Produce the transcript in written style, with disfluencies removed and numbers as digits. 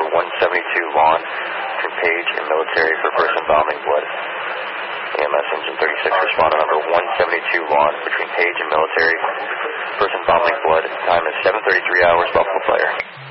172 Lawn from Page and Military for person vomiting blood. EMS engine 36 responded number 172 Lawn between Page and Military. Person vomiting blood. Time is 7:33 hours. Buffalo Fire.